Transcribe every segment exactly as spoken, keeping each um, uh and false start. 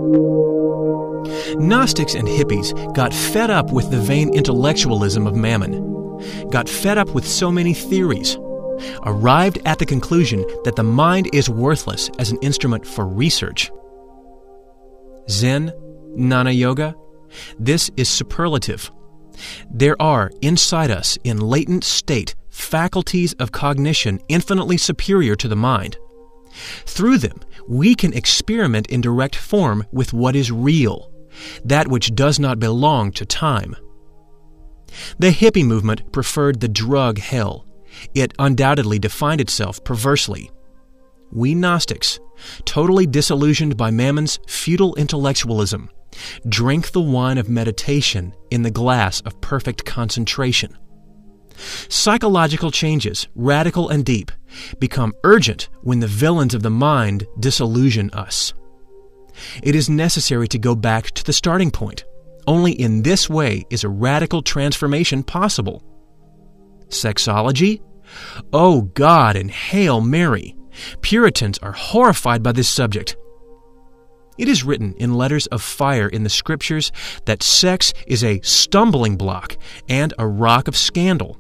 Gnostics and hippies got fed up with the vain intellectualism of Mammon, got fed up with so many theories, arrived at the conclusion that the mind is worthless as an instrument for research. Zen, Jnana Yoga, this is superlative. There are inside us, in latent state, faculties of cognition infinitely superior to the mind. Through them, we can experiment in direct form with what is real, that which does not belong to time. The hippie movement preferred the drug hell. It undoubtedly defined itself perversely. We Gnostics, totally disillusioned by Mammon's futile intellectualism, drink the wine of meditation in the glass of perfect concentration. Psychological changes, radical and deep, become urgent when the villains of the mind disillusion us. It is necessary to go back to the starting point. Only in this way is a radical transformation possible. Sexology? Oh God and Hail Mary! Puritans are horrified by this subject. It is written in letters of fire in the Scriptures that sex is a stumbling block and a rock of scandal.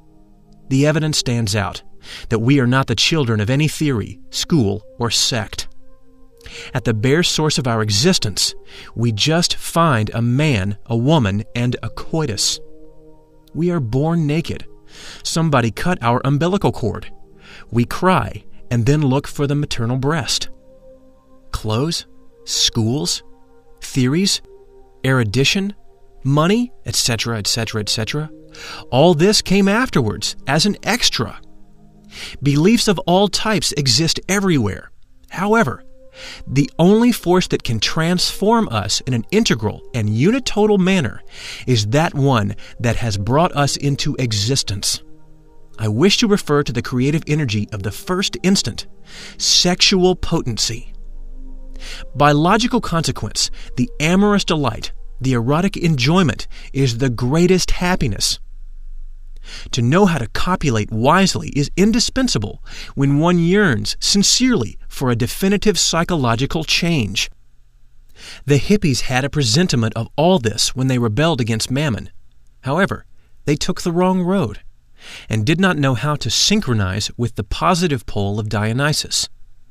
The evidence stands out that we are not the children of any theory, school, or sect. At the bare source of our existence, we just find a man, a woman, and a coitus. We are born naked. Somebody cut our umbilical cord. We cry and then look for the maternal breast. Clothes, schools, theories, erudition, money, et cetera, et cetera, et cetera. All this came afterwards as an extra. Beliefs of all types exist everywhere. However, the only force that can transform us in an integral and unitotal manner is that one that has brought us into existence. I wish to refer to the creative energy of the first instant, sexual potency. By logical consequence, the amorous delight, the erotic enjoyment, is the greatest happiness. To know how to copulate wisely is indispensable when one yearns sincerely for a definitive psychological change. The hippies had a presentiment of all this when they rebelled against Mammon. However, they took the wrong road and did not know how to synchronize with the positive pole of Dionysus.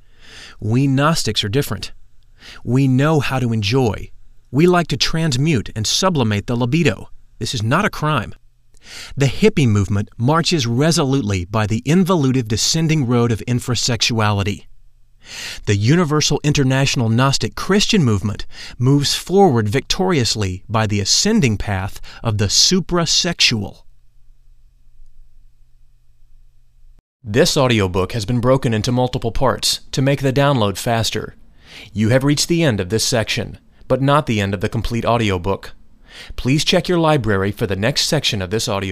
We Gnostics are different. We know how to enjoy. We like to transmute and sublimate the libido. This is not a crime. The hippie movement marches resolutely by the involutive descending road of infrasexuality. The Universal International Gnostic Christian movement moves forward victoriously by the ascending path of the suprasexual. This audiobook has been broken into multiple parts to make the download faster. You have reached the end of this section, but not the end of the complete audiobook. Please check your library for the next section of this audiobook.